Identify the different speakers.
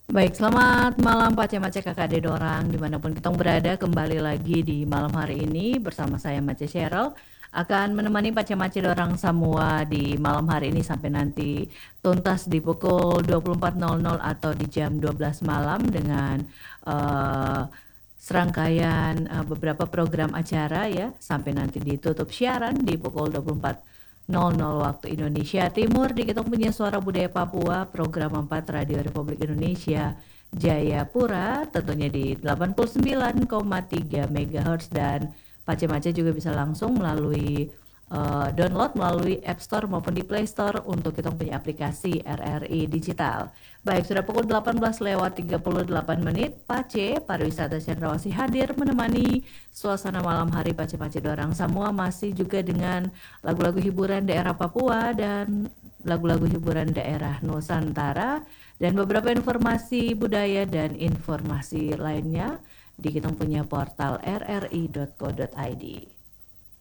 Speaker 1: Baik, selamat malam Pace-Mace KKD Dorang dimanapun kita berada, kembali lagi di malam hari ini bersama saya Mace Cheryl akan menemani Pace-Mace Dorang semua di malam hari ini sampai nanti tuntas di pukul 24.00 atau di jam 12 malam dengan eh, serangkaian beberapa program acara ya, sampai nanti ditutup siaran di pukul 24.00 waktu Indonesia Timur di Kita Punya Suara Budaya Papua, program 4 Radio Republik Indonesia Jayapura, tentunya di 89,3 MHz, dan Pace-Mace juga bisa langsung melalui download melalui App Store maupun di Play Store untuk kita punya aplikasi RRI Digital. Baik, sudah pukul 18:38, Pace Pariwisata Cendrawasih hadir menemani suasana malam hari Pace-Pace Dorang semua, masih juga dengan lagu-lagu hiburan daerah Papua dan lagu-lagu hiburan daerah Nusantara dan beberapa informasi budaya dan informasi lainnya di kita punya portal rri.co.id.